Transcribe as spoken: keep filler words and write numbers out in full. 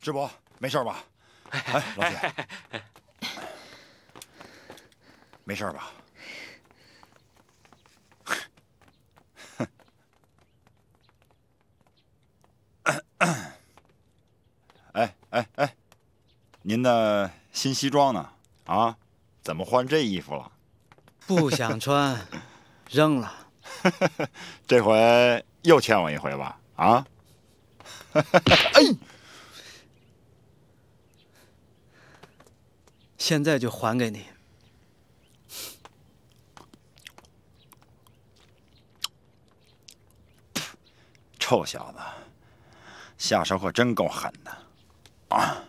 智伯，没事吧？哎，老铁，没事吧？哎哎哎，您的新西装呢？啊，怎么换这衣服了？ 不想穿，扔了。 这回又欠我一回吧？啊？哎， 现在就还给你。 臭小子，下手可真够狠的啊！